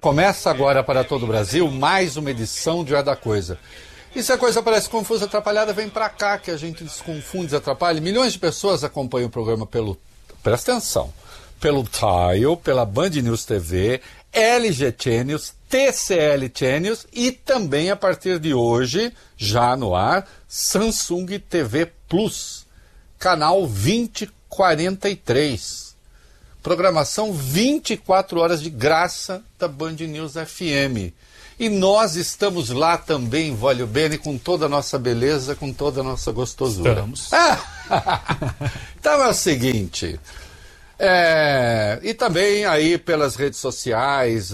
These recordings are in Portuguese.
Começa agora para todo o Brasil mais uma edição de É da Coisa. E se a coisa parece confusa, atrapalhada, vem pra cá que a gente desconfunde, desatrapalha. Milhões de pessoas acompanham o programa pelo... Presta atenção. Pelo Tile, pela Band News TV, LG Channels, TCL Channels e também a partir de hoje, já no ar, Samsung TV Plus, canal 2043. Programação 24 horas de graça da Band News FM. E nós estamos lá também, Vólio Bene, com toda a nossa beleza, com toda a nossa gostosura. Estamos. Então é o seguinte, e também aí pelas redes sociais,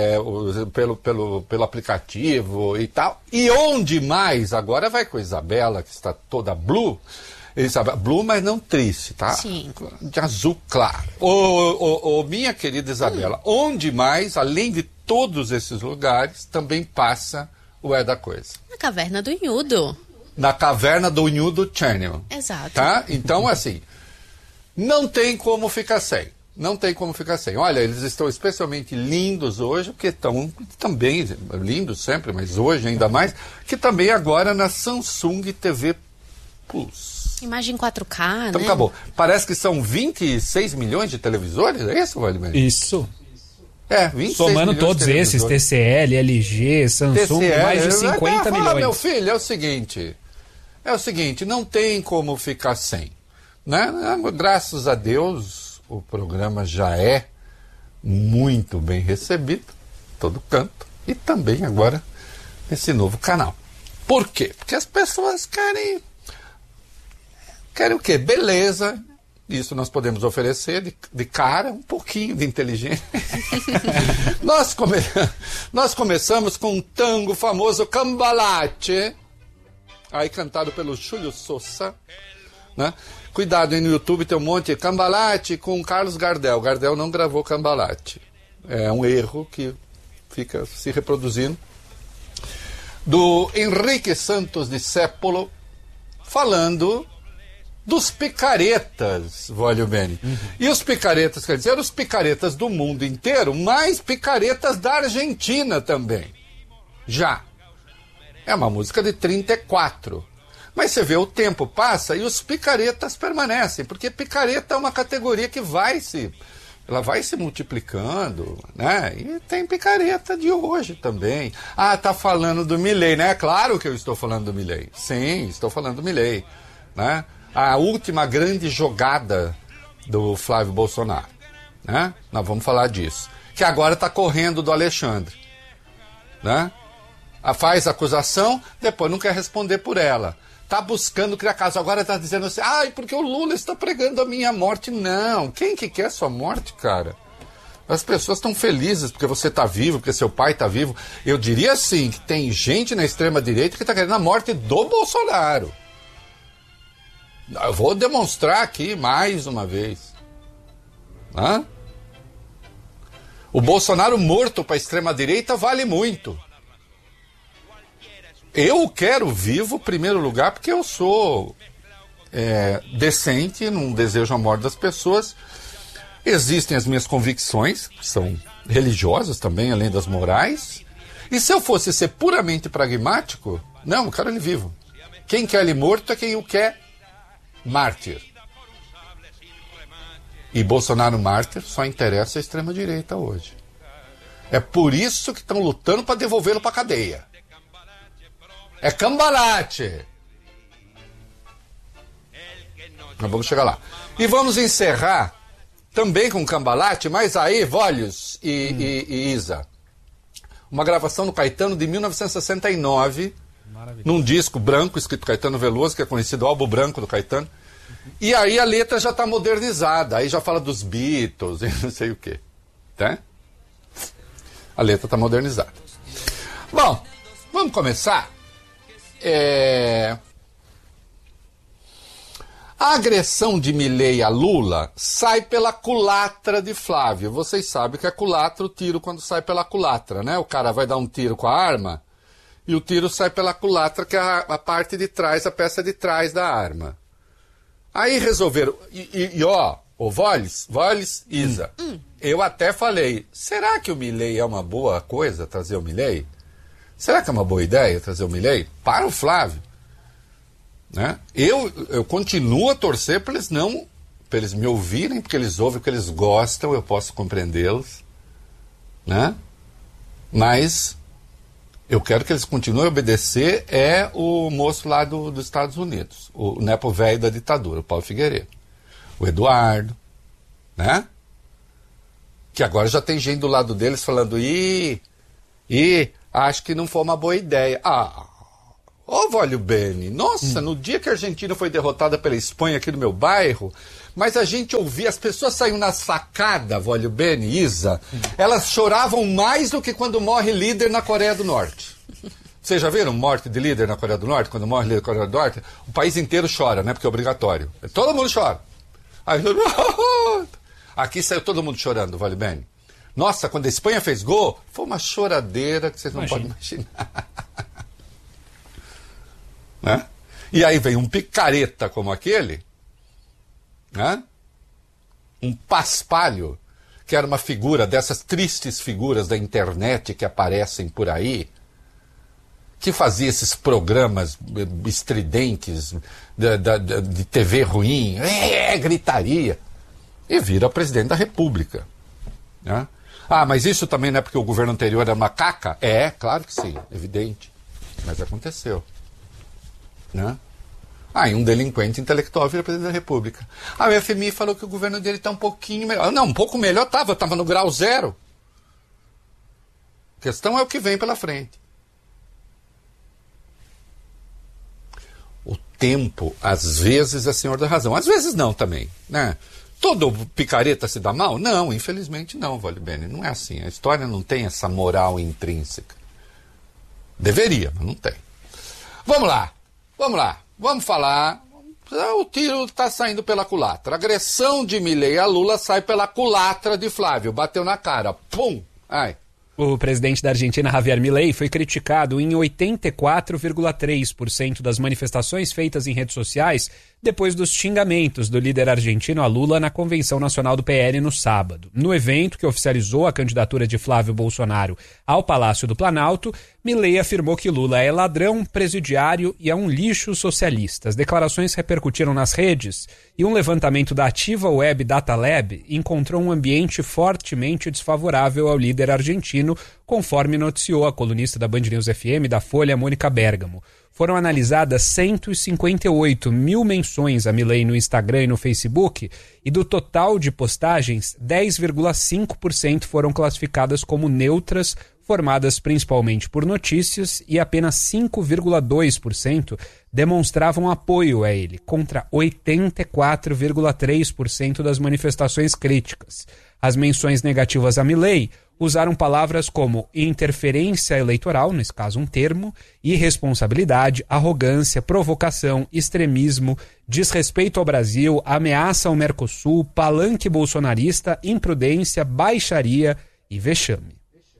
pelo aplicativo e tal. E onde mais? Agora vai com a Isabela, que está toda blue. Blue, mas não triste, tá? Sim. De azul claro. Minha querida Isabela, onde mais, além de todos esses lugares, também passa o É da Coisa? Na Caverna do Inhudo. Na Caverna do Inhudo Channel. Exato. Tá? Então, assim, não tem como ficar sem. Não tem como ficar sem. Olha, eles estão especialmente lindos hoje, porque estão também lindos sempre, mas hoje ainda mais, que também agora na Samsung TV Plus. Imagem 4K, então, né? acabou. Parece que são 26 milhões de televisores, é isso, Valdemir? Isso. 26 somando milhões todos esses, TCL, LG, Samsung, TCL, mais de 50 milhões. Meu filho, é o seguinte, não tem como ficar sem, né? Graças a Deus, o programa já é muito bem recebido, todo canto, e também agora nesse novo canal. Por quê? Porque as pessoas querem o quê? Beleza. Isso nós podemos oferecer de cara, um pouquinho de inteligência. Nós começamos com um tango famoso, Cambalache, aí cantado pelo Júlio Sousa, né? Cuidado, aí no YouTube tem um monte de Cambalache com Carlos Gardel. Gardel não gravou Cambalache. É um erro que fica se reproduzindo. Do Henrique Santos Discépolo, falando dos picaretas, Vólio Bene. E os picaretas, quer dizer, os picaretas do mundo inteiro, mas picaretas da Argentina também. Já. É uma música de 34. Mas você vê, o tempo passa e os picaretas permanecem, porque picareta é uma categoria que vai se multiplicando, né? E tem picareta de hoje também. Tá falando do Milei, né? Claro que eu estou falando do Milei. Sim, estou falando do Milei, né? A última grande jogada do Flávio Bolsonaro, né? Nós vamos falar disso. Que agora está correndo do Alexandre, né? Faz acusação, depois não quer responder por ela. Está buscando criar caso. Agora está dizendo assim, porque o Lula está pregando a minha morte. Não, quem que quer sua morte, cara? As pessoas estão felizes porque você está vivo, porque seu pai está vivo. Eu diria assim, que tem gente na extrema-direita que está querendo a morte do Bolsonaro. Eu vou demonstrar aqui mais uma vez. O Bolsonaro morto para a extrema-direita vale muito. Eu o quero vivo, em primeiro lugar, porque eu sou decente, não desejo a morte das pessoas. Existem as minhas convicções, que são religiosas também, além das morais. E se eu fosse ser puramente pragmático, não, eu quero ele vivo. Quem quer ele morto é quem o quer mártir. E Bolsonaro mártir só interessa a extrema-direita hoje. É por isso que estão lutando para devolvê-lo para a cadeia. É Cambalache. Nós vamos chegar lá. E vamos encerrar também com Cambalache, mas aí, Vólios e Isa, uma gravação do Caetano de 1969, num disco branco, escrito Caetano Veloso, que é conhecido o álbum branco do Caetano. E aí a letra já está modernizada, aí já fala dos Beatles e não sei o quê. Tá? A letra está modernizada. Bom, vamos começar. A agressão de Milei a Lula sai pela culatra de Flávio. Vocês sabem que é culatra o tiro quando sai pela culatra, né? O cara vai dar um tiro com a arma e o tiro sai pela culatra, que é a parte de trás, a peça de trás da arma. Aí resolveram... Ó, Vólis, Isa. eu até falei, será que o Milei é uma boa coisa, trazer o Milei? Será que é uma boa ideia trazer o Milei? Para o Flávio. Né? Eu continuo a torcer para eles me ouvirem, porque eles ouvem o que eles gostam, eu posso compreendê-los. Né? Mas eu quero que eles continuem a obedecer o moço lá dos Estados Unidos, o nepo velho da ditadura, o Paulo Figueiredo, o Eduardo, né? Que agora já tem gente do lado deles falando, acho que não foi uma boa ideia. Vólio Bene, nossa, no dia que a Argentina foi derrotada pela Espanha aqui no meu bairro, mas a gente ouvia, as pessoas saíam na sacada, Vólio Bene, Isa, elas choravam mais do que quando morre líder na Coreia do Norte. Vocês já viram morte de líder na Coreia do Norte? Quando morre líder na Coreia do Norte, o país inteiro chora, né? Porque é obrigatório. Todo mundo chora. Aí, aqui saiu todo mundo chorando, Vólio Bene. Nossa, quando a Espanha fez gol, foi uma choradeira que vocês não podem imaginar. Né? E aí vem um picareta como aquele, né? Um paspalho, que era uma figura dessas tristes figuras da internet que aparecem por aí, que fazia esses programas estridentes de TV ruim, gritaria, e vira presidente da República. Né? Mas isso também não é porque o governo anterior era uma caca? Claro que sim, evidente, mas aconteceu. Né? E um delinquente intelectual vira presidente da República. O FMI falou que o governo dele está um pouquinho melhor. Não, um pouco melhor estava no grau 0. A questão é o que vem pela frente. O tempo, às vezes, é senhor da razão. Às vezes não também. Né? Todo picareta se dá mal? Não, infelizmente não, Vólio Bene. Não é assim. A história não tem essa moral intrínseca. Deveria, mas não tem. Vamos lá. Vamos falar. O tiro está saindo pela culatra. A agressão de Milei a Lula sai pela culatra de Flávio. Bateu na cara. Pum! O presidente da Argentina, Javier Milei, foi criticado em 84,3% das manifestações feitas em redes sociais depois dos xingamentos do líder argentino a Lula na Convenção Nacional do PL no sábado. No evento que oficializou a candidatura de Flávio Bolsonaro ao Palácio do Planalto, Milei afirmou que Lula é ladrão, presidiário e é um lixo socialista. As declarações repercutiram nas redes e um levantamento da Ativa Web Data Lab encontrou um ambiente fortemente desfavorável ao líder argentino, conforme noticiou a colunista da Band News FM da Folha, Mônica Bergamo. Foram analisadas 158 mil menções a Milei no Instagram e no Facebook, e do total de postagens, 10,5% foram classificadas como neutras, formadas principalmente por notícias, e apenas 5,2% demonstravam apoio a ele, contra 84,3% das manifestações críticas. As menções negativas a Milei usaram palavras como interferência eleitoral, nesse caso um termo, irresponsabilidade, arrogância, provocação, extremismo, desrespeito ao Brasil, ameaça ao Mercosul, palanque bolsonarista, imprudência, baixaria e vexame.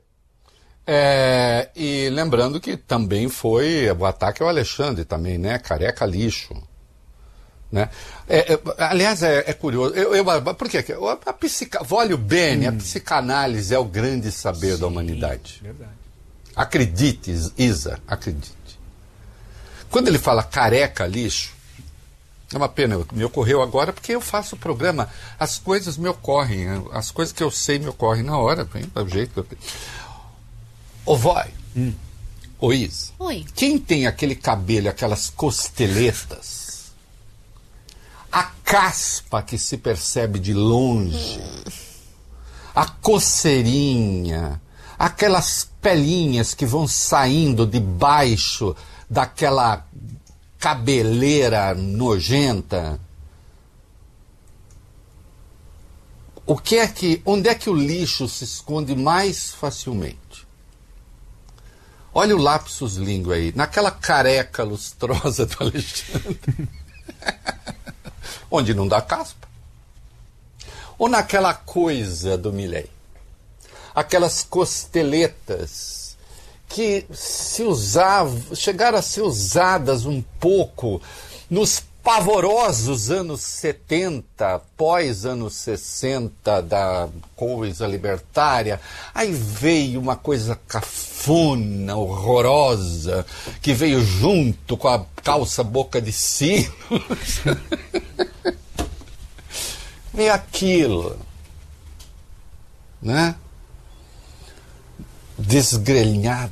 E lembrando que também foi o ataque ao Alexandre também, né? Careca lixo. Né? Aliás, é curioso. Por quê? Vólio Bene, a psicanálise é o grande saber da humanidade. Verdade. Acredite, Isa, acredite. Quando ele fala careca lixo, é uma pena, me ocorreu agora porque eu faço o programa, as coisas me ocorrem, as coisas que eu sei me ocorrem na hora, do jeito que eu tenho. Ô Isa, Oi. Quem tem aquele cabelo, aquelas costeletas, a caspa que se percebe de longe, a coceirinha, aquelas pelinhas que vão saindo debaixo daquela cabeleira nojenta. Onde é que o lixo se esconde mais facilmente? Olha o lapsus língua aí, naquela careca lustrosa do Alexandre. Onde não dá caspa. Ou naquela coisa do Milei. Aquelas costeletas que chegaram a ser usadas um pouco nos pavorosos anos 70, pós anos 60 da coisa libertária, aí veio uma coisa cafona, horrorosa, que veio junto com a calça boca de sino. Veio aquilo, né? Desgrenhado.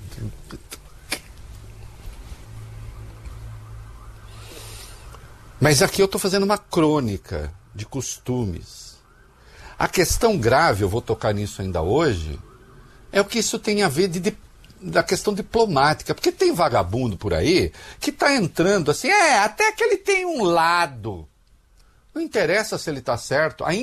Mas aqui eu estou fazendo uma crônica de costumes. A questão grave, eu vou tocar nisso ainda hoje, é o que isso tem a ver da questão diplomática. Porque tem vagabundo por aí que está entrando assim, até que ele tem um lado. Não interessa se ele está certo.